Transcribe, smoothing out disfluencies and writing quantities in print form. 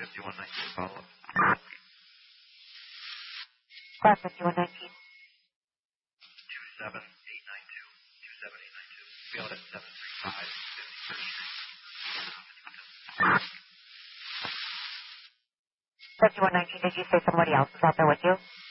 5119 follow-up. Class 5119. 27892. 27892. Field at 735 53rd Street. 5119, did you say somebody else is out there with you?